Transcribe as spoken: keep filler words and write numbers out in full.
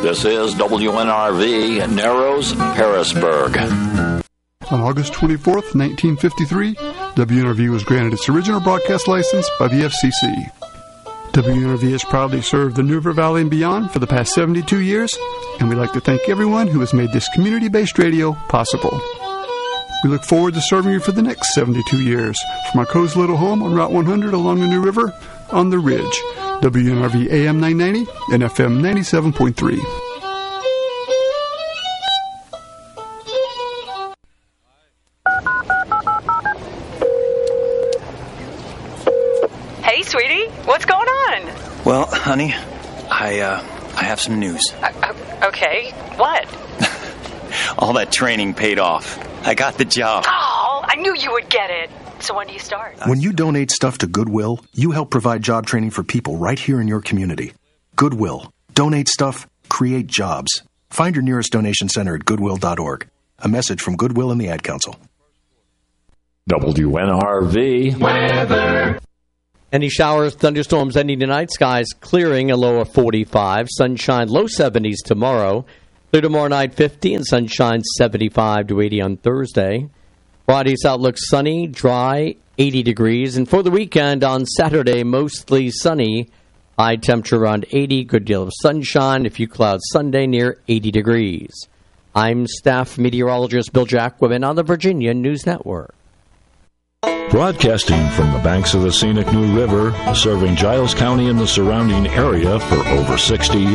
This is W N R V, Narrows, Harrisburg. On August twenty-fourth, nineteen fifty-three, W N R V was granted its original broadcast license by the F C C. W N R V has proudly served the New River Valley and beyond for the past seventy-two years, and we'd like to thank everyone who has made this community-based radio possible. We look forward to serving you for the next seventy-two years from our cozy little home on Route one hundred along the New River on the Ridge. W N R V A M nine ninety and F M ninety-seven point three. Hey, sweetie, what's going on? Well, honey, I uh, I have some news. Uh, okay, what? All that training paid off. I got the job. Oh, I knew you would get it. So when do you start? When you donate stuff to Goodwill, you help provide job training for people right here in your community. Goodwill. Donate stuff, create jobs. Find your nearest donation center at goodwill dot org. A message from Goodwill and the Ad Council. W N R V weather. Any showers, thunderstorms ending tonight. Skies clearing, a low of forty-five. Sunshine, low seventies tomorrow. Clear tomorrow night, fifty, and sunshine, seventy-five to eighty on Thursday. Friday's outlook sunny, dry, eighty degrees. And for the weekend on Saturday, mostly sunny. High temperature around eighty, good deal of sunshine. A few clouds Sunday near eighty degrees. I'm staff meteorologist Bill Jacquemin on the Virginia News Network. Broadcasting from the banks of the scenic New River, serving Giles County and the surrounding area for over sixty years.